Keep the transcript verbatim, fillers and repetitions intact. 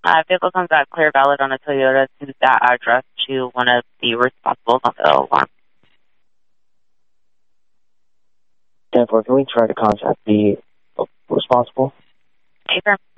Uh, vehicle comes out clear, valid on a Toyota to that address to one of the responsibles on the alarm. ten four, can we try to contact the responsible? Affirm.